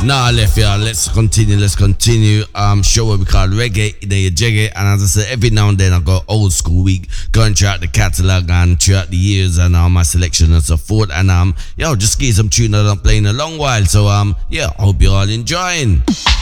Nah, left here. Let's continue. Show what we call reggae, then you jiggy. And as I said, every now and then I go old school week, going throughout the catalogue and throughout the years and my selection and so forth. And just give some tune that I'm playing a long while. So yeah, I hope you're all enjoying.